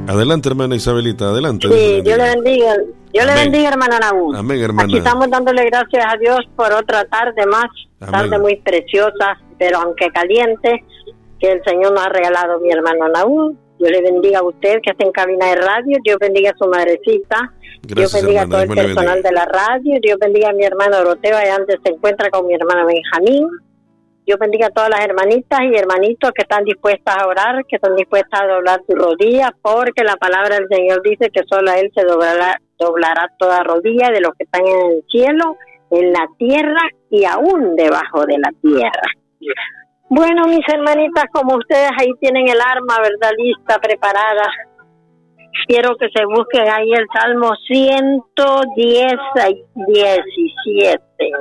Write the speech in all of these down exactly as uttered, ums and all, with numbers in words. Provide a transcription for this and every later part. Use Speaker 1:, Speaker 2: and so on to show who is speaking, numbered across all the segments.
Speaker 1: Adelante, hermana Isabelita, adelante.
Speaker 2: Sí, Dios le bendiga. Dios le bendiga, hermana Naúl.
Speaker 1: Amén, hermana.
Speaker 2: Aquí estamos dándole gracias a Dios por otra tarde más,
Speaker 1: Amén.
Speaker 2: Tarde muy preciosa, pero aunque caliente, que el Señor nos ha regalado, mi hermano Naúl. Dios le bendiga a usted que está en cabina de radio. Dios bendiga a su madrecita. Gracias, Dios bendiga hermana, a todo el personal de la radio. Dios bendiga a mi hermano Doroteo, allá donde se encuentra con mi hermano Benjamín. Dios bendiga a todas las hermanitas y hermanitos que están dispuestas a orar, que están dispuestas a doblar sus rodillas, porque la palabra del Señor dice que solo a Él se doblará, doblará toda rodilla de los que están en el cielo, en la tierra y aún debajo de la tierra. Bueno, mis hermanitas, como ustedes ahí tienen el arma, ¿verdad? Lista, preparada. Quiero que se busquen ahí el Salmo ciento diez, diecisiete.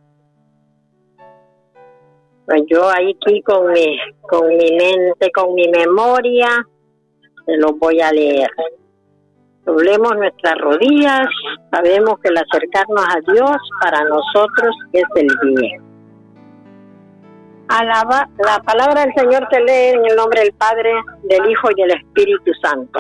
Speaker 2: Pues yo ahí aquí con mi, con mi mente, con mi memoria, se los voy a leer. Doblemos nuestras rodillas, sabemos que el acercarnos a Dios para nosotros es el bien. Alaba, la palabra del Señor se lee en el nombre del Padre, del Hijo y del Espíritu Santo.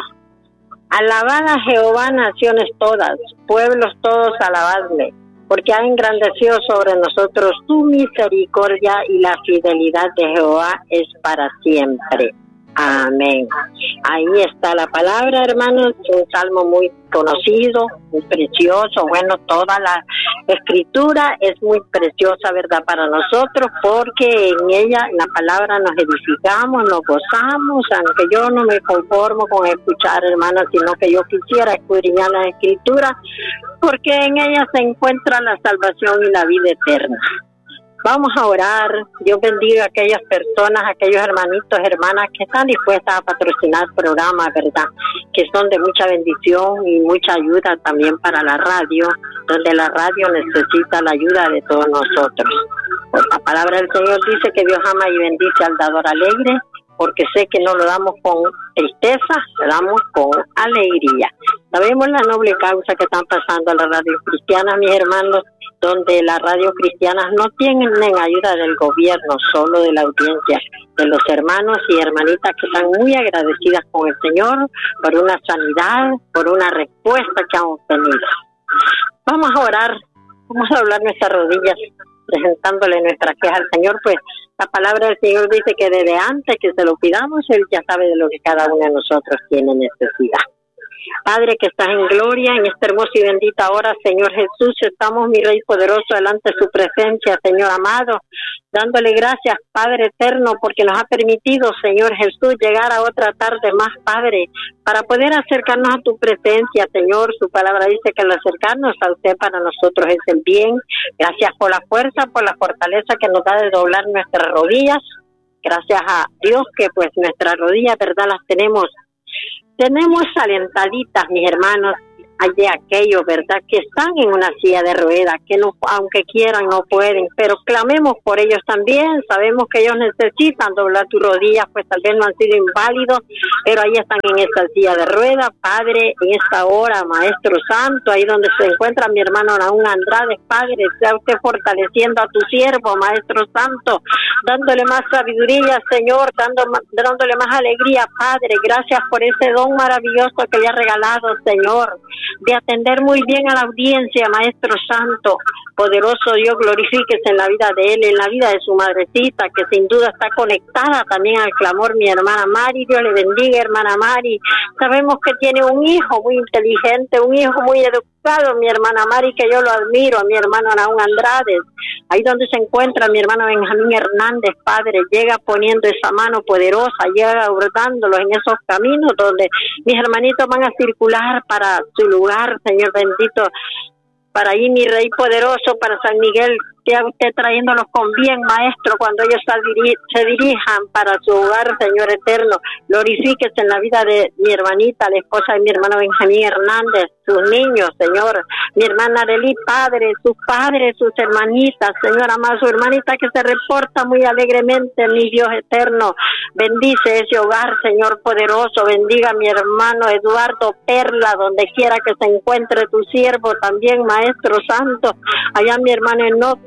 Speaker 2: Alabad a Jehová, naciones todas, pueblos todos, alabadle, porque ha engrandecido sobre nosotros tu misericordia y la fidelidad de Jehová es para siempre. Amén. Ahí está la palabra, hermanos, un salmo muy conocido, muy precioso. Bueno, toda la escritura es muy preciosa, ¿verdad? Para nosotros, porque en ella, en la palabra, nos edificamos, nos gozamos, aunque yo no me conformo con escuchar, hermanos, sino que yo quisiera escudriñar la escritura, porque en ella se encuentra la salvación y la vida eterna. Vamos a orar. Dios bendiga a aquellas personas, aquellos hermanitos, hermanas que están dispuestas a patrocinar programas, ¿verdad? Que son de mucha bendición y mucha ayuda también para la radio, donde la radio necesita la ayuda de todos nosotros. Pues la palabra del Señor dice que Dios ama y bendice al dador alegre, porque sé que no lo damos con tristeza, lo damos con alegría. Sabemos la noble causa que están pasando a las radios cristianas, mis hermanos, donde las radios cristianas no tienen ayuda del gobierno, solo de la audiencia, de los hermanos y hermanitas que están muy agradecidas con el Señor por una sanidad, por una respuesta que han obtenido. Vamos a orar, vamos a doblar nuestras rodillas, presentándole nuestra queja al Señor, pues la palabra del Señor dice que desde antes que se lo pidamos, Él ya sabe de lo que cada uno de nosotros tiene necesidad. Padre que estás en gloria, en esta hermosa y bendita hora, Señor Jesús, estamos, mi Rey poderoso, delante de su presencia, Señor amado, dándole gracias, Padre eterno, porque nos ha permitido, Señor Jesús, llegar a otra tarde más, Padre, para poder acercarnos a tu presencia, Señor. Su palabra dice que al acercarnos a usted para nosotros es el bien. Gracias por la fuerza, por la fortaleza que nos da de doblar nuestras rodillas. Gracias a Dios que pues nuestras rodillas, verdad, las tenemos Tenemos alentaditas, mis hermanos, de aquellos, ¿verdad?, que están en una silla de ruedas, que no, aunque quieran, no pueden, pero clamemos por ellos también. Sabemos que ellos necesitan doblar tus rodillas, pues tal vez no han sido inválidos, pero ahí están en esa silla de ruedas. Padre, en esta hora, Maestro Santo, ahí donde se encuentra mi hermano Naúl Andrade, Padre, sea usted fortaleciendo a tu siervo, Maestro Santo, dándole más sabiduría, Señor, dando, dándole más alegría, Padre. Gracias por ese don maravilloso que le ha regalado, Señor, de atender muy bien a la audiencia, Maestro Santo. Poderoso Dios, glorifíquese en la vida de él, en la vida de su madrecita, que sin duda está conectada también al clamor, mi hermana Mari. Dios le bendiga, hermana Mari. Sabemos que tiene un hijo muy inteligente, un hijo muy educado, mi hermana Mari, que yo lo admiro, a mi hermano Naúl Andrade. Ahí donde se encuentra mi hermano Benjamín Hernández, Padre, llega poniendo esa mano poderosa, llega abordándolos en esos caminos donde mis hermanitos van a circular para su lugar, Señor bendito. Para ahí, mi Rey poderoso, para San Miguel, que usted trayéndolos con bien, Maestro, cuando ellos se dirijan para su hogar, Señor eterno. Glorifíquese en la vida de mi hermanita, la esposa de mi hermano Benjamín Hernández, sus niños, Señor, mi hermana Arely, Padre, sus padres, sus hermanitas, Señor amado, su hermanita que se reporta muy alegremente, mi Dios eterno. Bendice ese hogar, Señor poderoso. Bendiga a mi hermano Eduardo Perla, donde quiera que se encuentre tu siervo también, Maestro Santo. Allá mi hermano Enoch,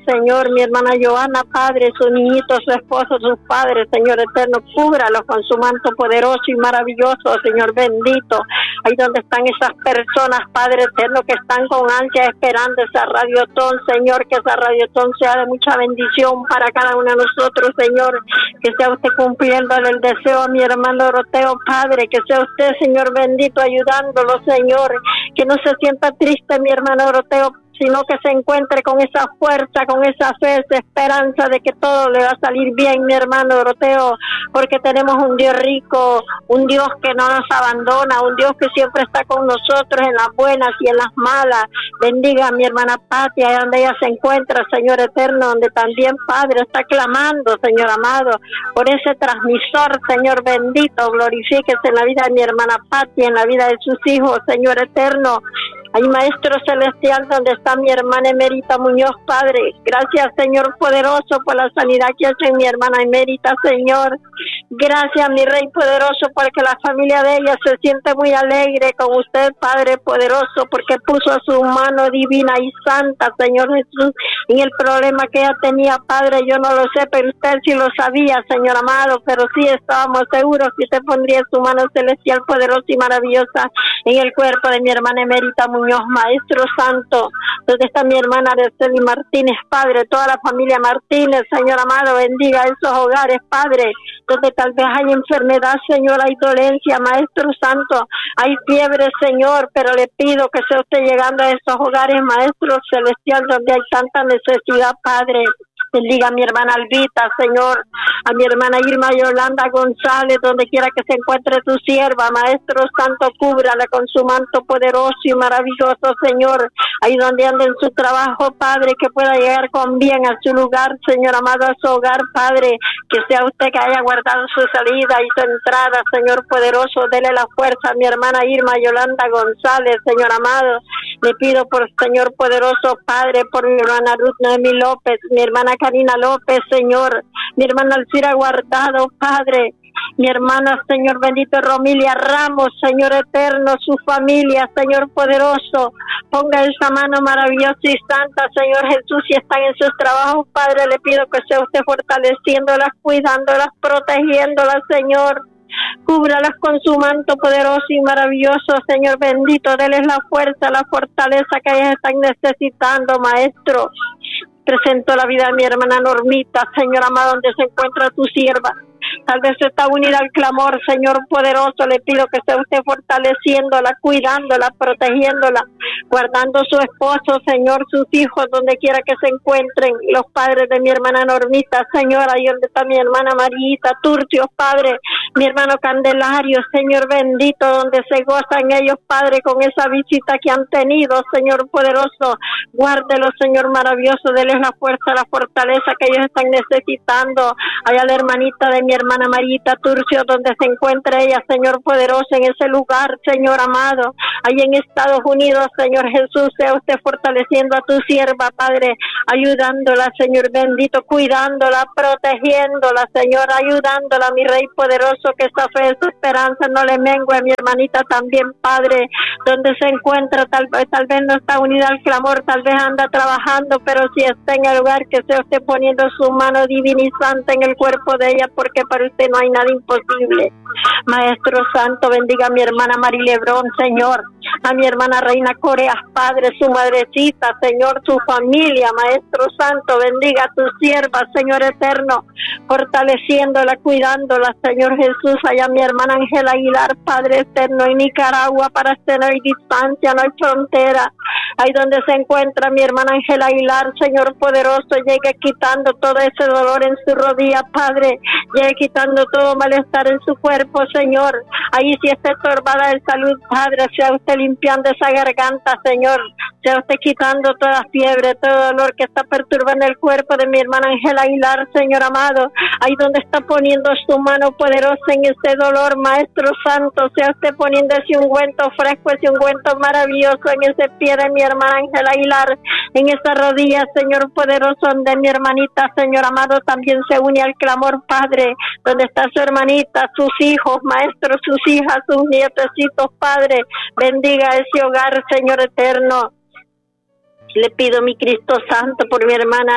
Speaker 2: Señor, mi hermana Joana, Padre, su niñito, su esposo, sus padres, Señor eterno, cúbralos con su manto poderoso y maravilloso, Señor bendito. Ahí donde están esas personas, Padre eterno, que están con ansia esperando esa radiotón, Señor, que esa radiotón sea de mucha bendición para cada uno de nosotros, Señor, que sea usted cumpliendo el deseo a mi hermano Doroteo, Padre, que sea usted, Señor bendito, ayudándolo, Señor, que no se sienta triste mi hermano Doroteo, sino que se encuentre con esa fuerza, con esa fe, esa esperanza de que todo le va a salir bien, mi hermano Doroteo, porque tenemos un Dios rico, un Dios que no nos abandona, un Dios que siempre está con nosotros en las buenas y en las malas. Bendiga a mi hermana Pati, allá donde ella se encuentra, Señor eterno, donde también, Padre, está clamando, Señor amado, por ese transmisor, Señor bendito, glorifíquese en la vida de mi hermana Pati, en la vida de sus hijos, Señor eterno. Ay, Maestro Celestial, donde está mi hermana Emerita Muñoz, Padre. Gracias, Señor poderoso, por la sanidad que hace mi hermana Emerita, Señor. Gracias, mi Rey poderoso, porque la familia de ella se siente muy alegre con usted, Padre poderoso, porque puso su mano divina y santa, Señor Jesús, en el problema que ella tenía, Padre. Yo no lo sé, pero usted sí lo sabía, Señor amado, pero sí estábamos seguros que usted pondría su mano celestial, poderosa y maravillosa en el cuerpo de mi hermana Emerita Muñoz. Maestro Santo, donde está mi hermana Araceli Martínez, Padre, toda la familia Martínez, Señor amado, bendiga esos hogares, Padre, donde tal vez hay enfermedad, Señor, hay dolencia, Maestro Santo, hay fiebre, Señor, pero le pido que sea usted llegando a esos hogares, Maestro Celestial, donde hay tanta necesidad, Padre. Bendiga a mi hermana Albita, Señor, a mi hermana Irma Yolanda González, donde quiera que se encuentre tu sierva, Maestro Santo, cúbrala con su manto poderoso y maravilloso, Señor, ahí donde anda en su trabajo, Padre, que pueda llegar con bien a su lugar, Señor amado, a su hogar, Padre, que sea usted que haya guardado su salida y su entrada, Señor poderoso, dele la fuerza a mi hermana Irma Yolanda González, Señor amado, le pido por Señor poderoso, Padre, por mi hermana Ruth Noemi López, mi hermana Karina López, Señor, mi hermana Alcira Guardado, Padre, mi hermana, Señor bendito, Romilia Ramos, Señor eterno, su familia, Señor poderoso, ponga esa mano maravillosa y santa, Señor Jesús, si están en sus trabajos, Padre, le pido que sea usted fortaleciéndolas, cuidándolas, protegiéndolas, Señor. Cúbralas con su manto poderoso y maravilloso, Señor bendito, déles la fuerza, la fortaleza que ellas están necesitando, Maestro. Presento la vida de mi hermana Normita, Señor amado, donde se encuentra tu sierva. Tal vez está unida al clamor, Señor poderoso, le pido que esté usted fortaleciéndola, cuidándola, protegiéndola, guardando su esposo, Señor, sus hijos, donde quiera que se encuentren, los padres de mi hermana Normita, Señor, ahí donde está mi hermana Marita Turcios, Padre, mi hermano Candelario, Señor bendito, donde se gozan ellos, Padre, con esa visita que han tenido, Señor poderoso, guárdelos, Señor maravilloso, denles la fuerza, la fortaleza que ellos están necesitando. Allá la hermanita de mi hermana Marita Turcio, donde se encuentra ella, Señor poderoso, en ese lugar, Señor amado, ahí en Estados Unidos, Señor Jesús, sea usted fortaleciendo a tu sierva, Padre, ayudándola, Señor bendito, cuidándola, protegiéndola, Señor, ayudándola, mi Rey poderoso, que esa fe, esa esperanza no le mengue a mi hermanita también, Padre, donde se encuentra, tal vez, tal vez no está unida al clamor, tal vez anda trabajando, pero si está en el lugar, que sea usted poniendo su mano divina y santa en el cuerpo de ella, porque para usted no hay nada imposible. Maestro Santo, bendiga a mi hermana Mari Lebrón, Señor, a mi hermana Reina Coreas, Padre, su madrecita, Señor, su familia, Maestro Santo, bendiga a tu sierva, Señor eterno, fortaleciéndola, cuidándola, Señor Jesús, allá mi hermana Ángela Aguilar, Padre eterno, en Nicaragua, para este no hay distancia, no hay frontera, ahí donde se encuentra mi hermana Ángela Aguilar, Señor poderoso, llegue quitando todo ese dolor en su rodilla, Padre, llegue quitando todo malestar en su cuerpo, Señor, ahí si está estorbada de salud, Padre, sea usted limpiando esa garganta, Señor, sea usted quitando toda fiebre, todo dolor que está perturbando el cuerpo de mi hermana Ángela Aguilar, Señor amado, ahí donde está poniendo su mano poderosa en ese dolor, Maestro Santo, sea usted poniendo ese ungüento fresco, ese ungüento maravilloso en ese pie de mi hermana Ángela Aguilar, en esa rodilla, Señor poderoso, donde mi hermanita, Señor amado, también se une al clamor, Padre, donde está su hermanita, sus hijos, Maestro, sus hijas, sus nietecitos, Padre, bendiga ese hogar, Señor eterno. Le pido, mi Cristo Santo, por mi hermana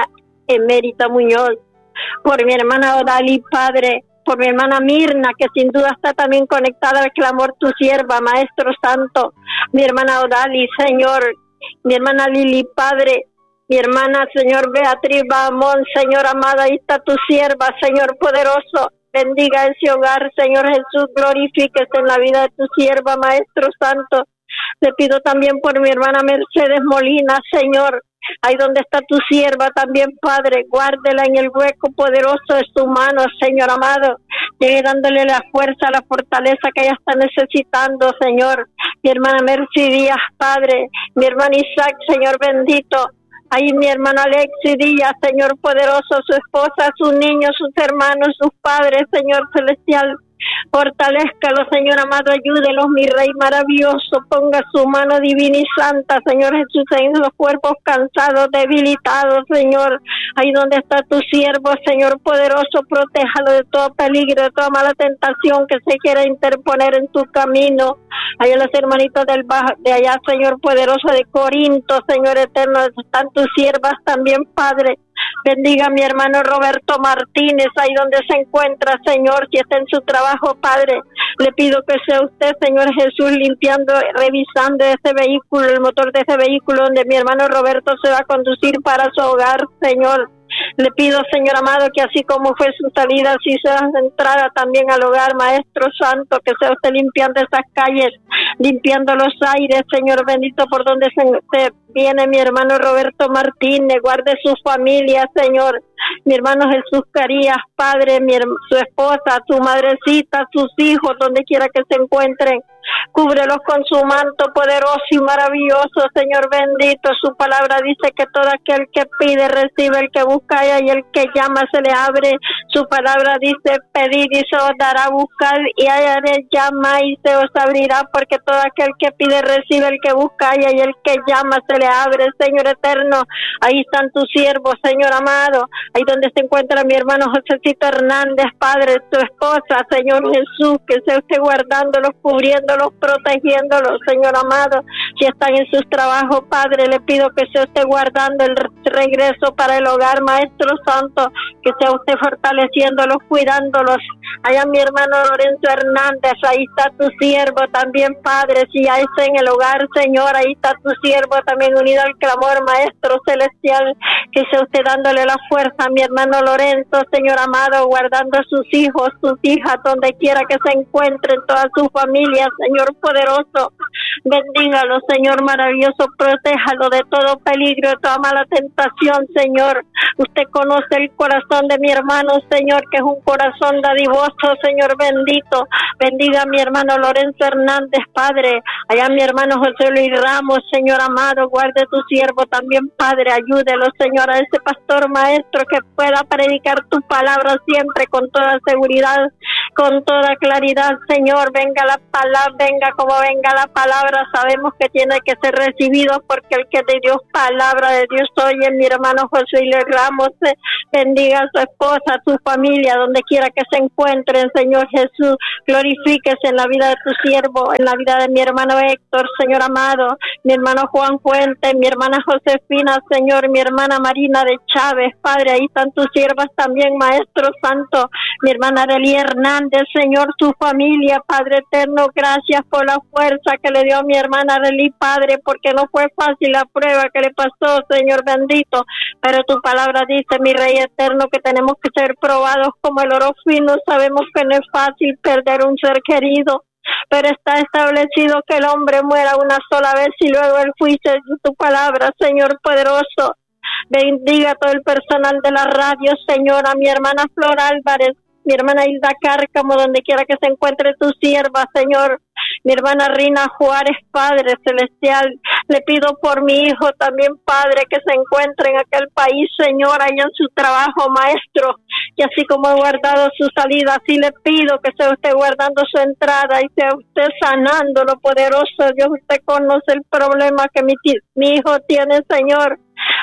Speaker 2: Emérita Muñoz, por mi hermana Odali, Padre, por mi hermana Mirna, que sin duda está también conectada al clamor tu sierva, Maestro Santo, mi hermana Odali, Señor, mi hermana Lili, Padre, mi hermana, Señor, Beatriz Bamón, Señor amada, ahí está tu sierva, Señor poderoso, bendiga ese hogar, Señor Jesús, glorifíquese en la vida de tu sierva, Maestro Santo. Le pido también por mi hermana Mercedes Molina, Señor, ahí donde está tu sierva también, Padre, guárdela en el hueco poderoso de su mano, Señor amado, llegue dándole la fuerza, la fortaleza que ella está necesitando, Señor. Mi hermana Mercy Díaz, Padre, mi hermano Isaac, Señor bendito, ahí mi hermano Alexis Díaz, Señor poderoso, su esposa, sus niños, sus hermanos, sus padres, Señor celestial, fortalézcalo, Señor amado, ayúdelos, mi Rey maravilloso, ponga su mano divina y santa, Señor Jesús, en los cuerpos cansados, debilitados, Señor, ahí donde está tu siervo, Señor poderoso, protéjalo de todo peligro, de toda mala tentación que se quiera interponer en tu camino, allá los hermanitos del bajo, de allá, Señor poderoso de Corinto, Señor eterno, están tus siervas también, Padre. Bendiga a mi hermano Roberto Martínez, ahí donde se encuentra, Señor, si está en su trabajo, Padre, le pido que sea usted, Señor Jesús, limpiando, revisando ese vehículo, el motor de ese vehículo donde mi hermano Roberto se va a conducir para su hogar, Señor. Le pido, Señor amado, que así como fue su salida, así sea su entrada también al hogar, Maestro Santo, que sea usted limpiando esas calles, limpiando los aires, Señor bendito, por donde se, se viene mi hermano Roberto Martínez, guarde su familia, Señor, mi hermano Jesús Carías, Padre, mi, su esposa, su madrecita, sus hijos, donde quiera que se encuentren, cúbrelos con su manto poderoso y maravilloso, Señor bendito. Su palabra dice que todo aquel que pide recibe, el que busca y el que llama se le abre. Su palabra dice: pedid y se os dará, buscar y hallaré, llama y se os abrirá, porque todo aquel que pide recibe, el que busca y el que llama se le abre. Señor eterno, ahí están tus siervos, Señor amado, ahí donde se encuentra mi hermano Josecito Hernández, Padre, tu esposa, Señor Jesús, que sea usted guardándolos, cubriéndolos, protegiéndolos, Señor amado. Si están en sus trabajos, Padre, le pido que sea usted guardando el regreso para el hogar, Maestro Santo, que sea usted fortaleciéndolos, cuidándolos. Allá mi hermano Lorenzo Hernández, ahí está tu siervo también, Padre, si ya está en el hogar, Señor, ahí está tu siervo también unido al clamor, Maestro Celestial, que sea usted dándole la fuerza a mi hermano Lorenzo, Señor amado, guardando a sus hijos, sus hijas, donde quiera que se encuentren, toda su familia, Señor poderoso, bendígalo, Señor maravilloso, protéjalo de todo peligro, de toda mala tentación, Señor. Usted conoce el corazón de mi hermano, Señor, que es un corazón dadivoso, Señor bendito. Bendiga a mi hermano Lorenzo Hernández, Padre. Allá mi hermano José Luis Ramos, Señor amado, guarde tu siervo también, Padre. Ayúdelo, Señor, a ese pastor maestro que pueda predicar tu palabra siempre con toda seguridad, con toda claridad, Señor. Venga la palabra, venga como venga la palabra, sabemos que tiene que ser recibido, porque el que de Dios palabra de Dios oye. Mi hermano José Luis Ramos, bendiga a su esposa, a su familia, donde quiera que se encuentren, Señor Jesús. Glorifíquese en la vida de tu siervo, en la vida de mi hermano Héctor, Señor amado, mi hermano Juan Fuentes, mi hermana Josefina, Señor, mi hermana Marina de Chávez, Padre, ahí están tus siervas también, Maestro Santo, mi hermana Arely Hernández, Señor, su familia, Padre eterno, gracias por la fuerza que le dio a mi hermana Arely, Padre, porque no fue fácil la prueba que le pasó, Señor bendito, pero tu palabra dice, mi Rey eterno, que tenemos que ser probados como el oro fino. Sabemos que no es fácil perder un ser querido, pero está establecido que el hombre muera una sola vez y luego el juicio de tu palabra, Señor poderoso. Bendiga a todo el personal de la radio, Señor, a mi hermana Flor Álvarez, mi hermana Hilda Cárcamo, donde quiera que se encuentre tu sierva, Señor, mi hermana Rina Juárez, Padre celestial, le pido por mi hijo también, Padre, que se encuentre en aquel país, Señor, allá en su trabajo, Maestro, y así como he guardado su salida, así le pido que sea usted guardando su entrada y sea usted sanando lo poderoso. Dios, usted conoce el problema que mi, mi hijo tiene, Señor.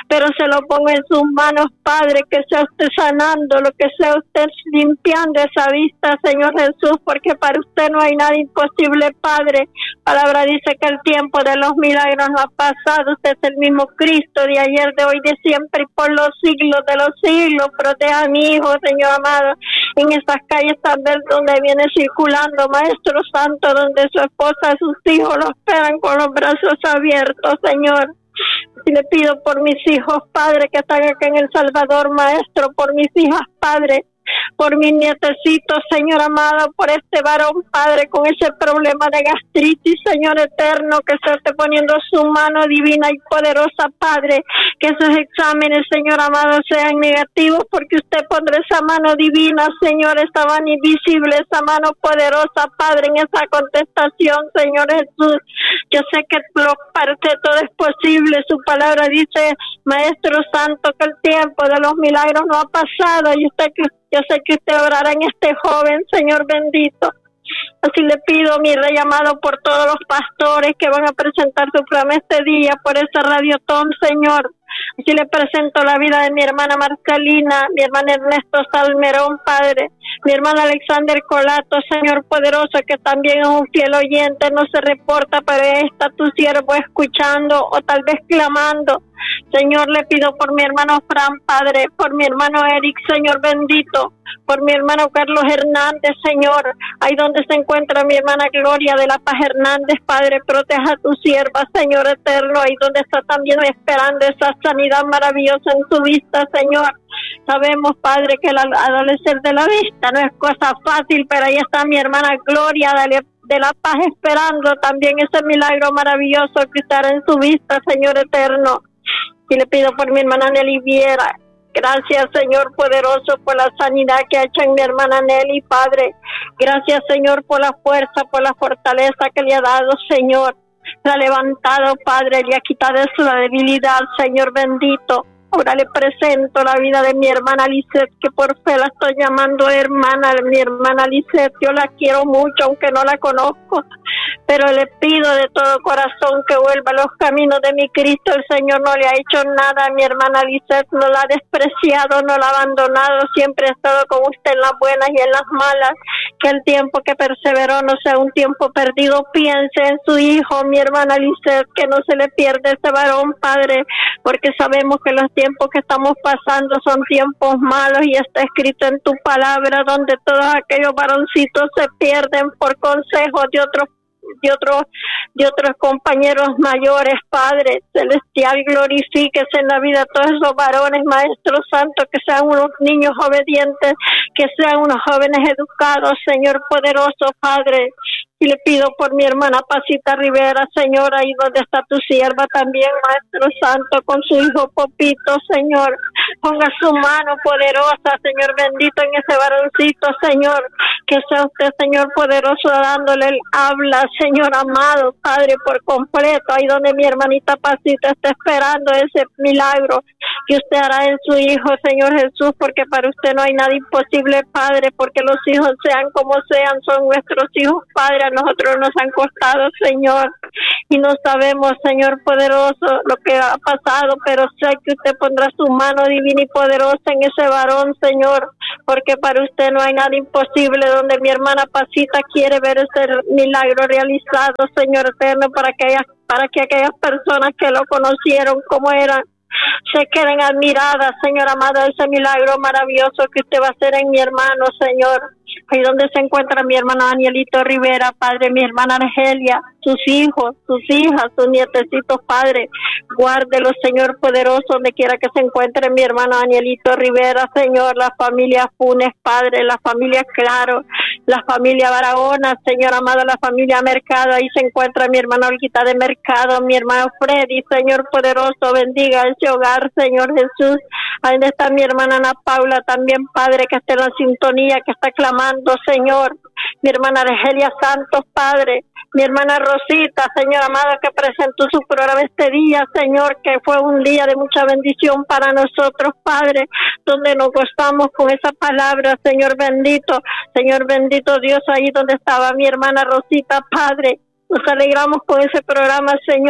Speaker 2: pero se lo pongo en sus manos, Padre, que sea usted sanando, lo que sea usted limpiando esa vista, Señor Jesús, porque para usted no hay nada imposible, Padre. Palabra dice que el tiempo de los milagros no ha pasado, usted es el mismo Cristo de ayer, de hoy, de siempre y por los siglos de los siglos. Proteja a mi hijo, Señor amado, en estas calles también donde viene circulando, Maestro Santo, donde su esposa, sus hijos lo esperan con los brazos abiertos, Señor. Y le pido por mis hijos, Padre, que están acá en El Salvador, Maestro, por mis hijas, Padre, por mis nietecitos, Señor amado, por este varón, Padre, con ese problema de gastritis, Señor eterno, que se esté poniendo su mano divina y poderosa, Padre, que esos exámenes, Señor amado, sean negativos, porque usted pondrá esa mano divina, Señor, esa mano invisible, esa mano poderosa, Padre, en esa contestación, Señor Jesús. Yo sé que para usted todo es posible, su palabra dice, Maestro Santo, que el tiempo de los milagros no ha pasado, y usted que Yo sé que usted orará en este joven, Señor bendito. Así le pido, mi Rey amado, por todos los pastores que van a presentar su programa este día, por ese radiotón, Señor. Así le presento la vida de mi hermana Marcelina, mi hermana Ernesto Salmerón, Padre, mi hermana Alexander Colato, Señor poderoso, que también es un fiel oyente, no se reporta, pero está tu siervo escuchando o tal vez clamando. Señor, le pido por mi hermano Fran, Padre, por mi hermano Eric, Señor bendito, por mi hermano Carlos Hernández, Señor, ahí donde se encuentra mi hermana Gloria de la Paz Hernández, Padre, proteja a tu sierva, Señor eterno, ahí donde está también esperando esa sanidad maravillosa en su vista, Señor. Sabemos, Padre, que el adolecer de la vista no es cosa fácil, pero ahí está mi hermana Gloria de, de la Paz esperando también ese milagro maravilloso que estará en su vista, Señor eterno. Y le pido por mi hermana Nelly Viera. Gracias, Señor poderoso, por la sanidad que ha hecho en mi hermana Nelly, Padre. Gracias, Señor, por la fuerza, por la fortaleza que le ha dado, Señor. Le ha levantado, Padre, le ha quitado su debilidad, Señor bendito. Ahora le presento la vida de mi hermana Lisette, que por fe la estoy llamando hermana, mi hermana Lisette. Yo la quiero mucho, aunque no la conozco, pero le pido de todo corazón que vuelva a los caminos de mi Cristo. El Señor no le ha hecho nada a mi hermana Lisette, no la ha despreciado, no la ha abandonado, siempre ha estado con usted en las buenas y en las malas. Que el tiempo que perseveró no sea un tiempo perdido. Piense en su hijo, mi hermana Lisette, que no se le pierde ese varón, Padre, porque sabemos que los tiempos que estamos pasando son tiempos malos, y está escrito en tu palabra, donde todos aquellos varoncitos se pierden por consejos de otros de otros de otros compañeros mayores. Padre celestial, glorifíquese en la vida de todos esos varones, Maestro Santo, que sean unos niños obedientes, que sean unos jóvenes educados, Señor poderoso, Padre. Y le pido por mi hermana Pasita Rivera, Señor, ahí donde está tu sierva también, Maestro Santo, con su hijo Popito, Señor. Ponga su mano poderosa, Señor bendito, en ese varoncito, Señor. Que sea usted, Señor poderoso, dándole el habla, Señor amado, Padre, por completo. Ahí donde mi hermanita Pasita está esperando ese milagro que usted hará en su hijo, Señor Jesús, porque para usted no hay nada imposible, Padre, porque los hijos sean como sean, son nuestros hijos, Padre. A nosotros nos han costado, Señor, y no sabemos, Señor poderoso, lo que ha pasado, pero sé que usted pondrá su mano divina y poderosa en ese varón, Señor, porque para usted no hay nada imposible. Donde mi hermana Pasita quiere ver ese milagro realizado, Señor eterno, para que, haya, para que aquellas personas que lo conocieron como eran se queden admiradas, Señor amado, ese milagro maravilloso que usted va a hacer en mi hermano, Señor. Ahí donde se encuentra mi hermano Danielito Rivera, Padre, mi hermana Argelia, sus hijos, sus hijas, sus nietecitos, Padre, guárdelos, Señor poderoso, donde quiera que se encuentre mi hermano Danielito Rivera, Señor, la familia Funes, Padre, la familia Claro, la familia Barahona, Señor amado, la familia Mercado, ahí se encuentra mi hermana Olguita de Mercado, mi hermano Freddy, Señor poderoso, bendiga ese hogar, Señor Jesús. Ahí donde está mi hermana Ana Paula también, Padre, que está en la sintonía, que está clamando, Señor. Mi hermana Argelia Santos, Padre. Mi hermana Rosita, Señor amado, que presentó su programa este día, Señor, que fue un día de mucha bendición para nosotros, Padre, donde nos gozamos con esa palabra, Señor bendito. Señor bendito Dios, ahí donde estaba mi hermana Rosita, Padre. Nos alegramos con ese programa, Señor.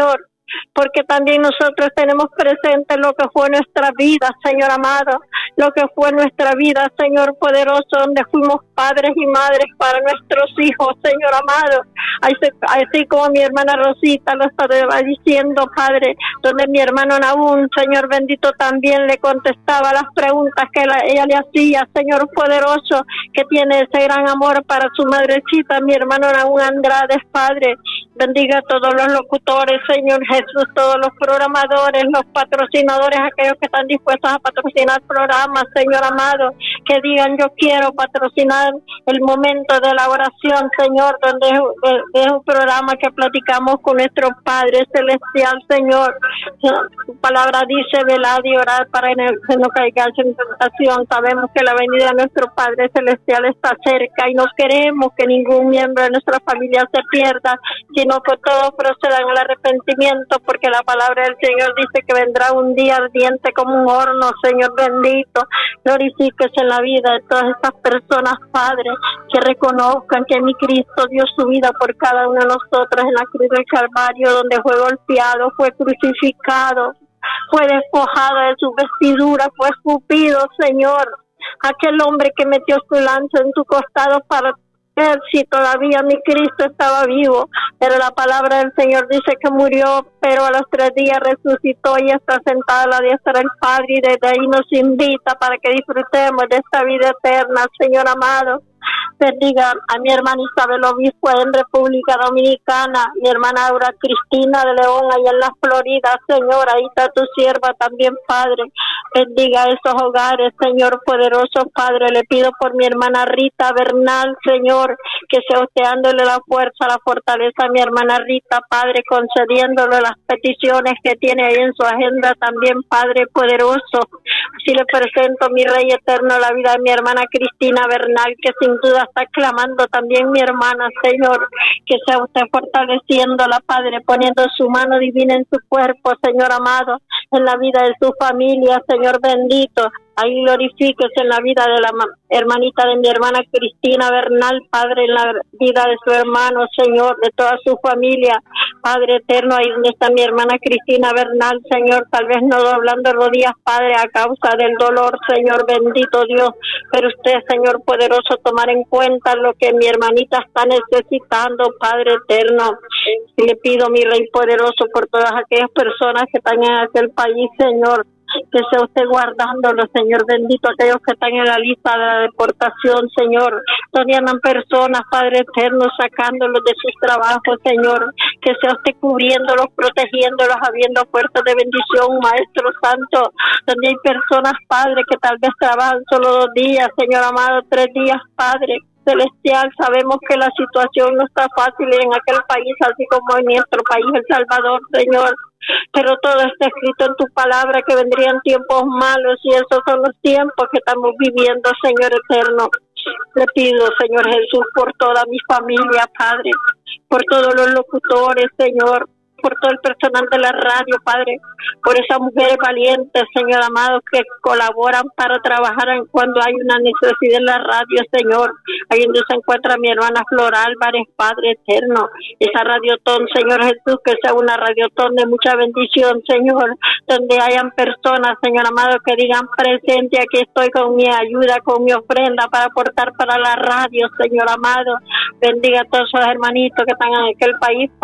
Speaker 2: porque también nosotros tenemos presente lo que fue nuestra vida, Señor amado, lo que fue nuestra vida, Señor poderoso, donde fuimos padres y madres para nuestros hijos, Señor amado, así, así como mi hermana Rosita lo estaba diciendo, Padre, donde mi hermano Nahum, Señor bendito, también le contestaba las preguntas que la, ella le hacía, Señor poderoso, que tiene ese gran amor para su madrecita, mi hermano Nahum Andrade, Padre, bendiga a todos los locutores, Señor Jesús, todos los programadores, los patrocinadores, aquellos que están dispuestos a patrocinar programas, Señor amado, que digan yo quiero patrocinar el momento de la oración, Señor, donde es, es un programa que platicamos con nuestro Padre Celestial, Señor. Su palabra dice, velad y orad para que no caigáis en tentación. Sabemos que la venida de nuestro Padre Celestial está cerca y no queremos que ningún miembro de nuestra familia se pierda, sino que todos procedan al arrepentimiento, porque la palabra del Señor dice que vendrá un día ardiente como un horno, Señor bendito. Glorifíquese en la vida de todas estas personas, Padre, que reconozcan que mi Cristo dio su vida por cada uno de nosotros en la cruz del Calvario, donde fue golpeado, fue crucificado, fue despojado de su vestidura, fue escupido, Señor. Aquel hombre que metió su lanza en su costado para ver si todavía mi Cristo estaba vivo, pero la palabra del Señor dice que murió, pero a los tres días resucitó y está sentado a la diestra del Padre, y desde ahí nos invita para que disfrutemos de esta vida eterna, Señor amado. Bendiga a mi hermana Isabel Obispo en República Dominicana, mi hermana Aura Cristina de León allá en la Florida, Señor, ahí está tu sierva también, Padre. Bendiga esos hogares, Señor poderoso, Padre. Le pido por mi hermana Rita Bernal, Señor, que sea usted dándole la fuerza, la fortaleza a mi hermana Rita, Padre, concediéndole las peticiones que tiene ahí en su agenda también, Padre poderoso. Así le presento, mi Rey eterno, la vida de mi hermana Cristina Bernal, que sin duda está clamando también mi hermana, Señor, que sea usted fortaleciéndola, Padre, poniendo su mano divina en su cuerpo, Señor amado, en la vida de su familia, Señor bendito. Ahí glorifíquese en la vida de la hermanita de mi hermana Cristina Bernal, Padre, en la vida de su hermano, Señor, de toda su familia, Padre eterno, ahí donde está mi hermana Cristina Bernal, Señor, tal vez no doblando rodillas, Padre, a causa del dolor, Señor, bendito Dios, pero usted, Señor poderoso, tomar en cuenta lo que mi hermanita está necesitando, Padre eterno. Y le pido, mi Rey poderoso, por todas aquellas personas que están en aquel país, Señor, que sea usted guardándolo, Señor bendito, aquellos que están en la lista de la deportación, Señor, donde andan personas, Padre eterno, sacándolos de sus trabajos, Señor, que sea usted cubriéndolos, protegiéndolos, habiendo puertas de bendición, Maestro Santo, donde hay personas, Padre, que tal vez trabajan solo dos días, Señor amado, tres días, Padre Celestial, sabemos que la situación no está fácil en aquel país, así como en nuestro país, El Salvador, Señor, pero todo está escrito en tu palabra, que vendrían tiempos malos, y esos son los tiempos que estamos viviendo, Señor eterno. Le pido, Señor Jesús, por toda mi familia, Padre, por todos los locutores, Señor, por todo el personal de la radio, Padre, por esas mujeres valientes, Señor amado, que colaboran para trabajar en cuando hay una necesidad en la radio, Señor. Ahí donde se encuentra mi hermana Flor Álvarez, Padre eterno. Esa radiotón, Señor Jesús, que sea una radiotón de mucha bendición, Señor, donde hayan personas, Señor amado, que digan presente, aquí estoy con mi ayuda, con mi ofrenda para aportar para la radio, Señor amado. Bendiga a todos los hermanitos que están en aquel país,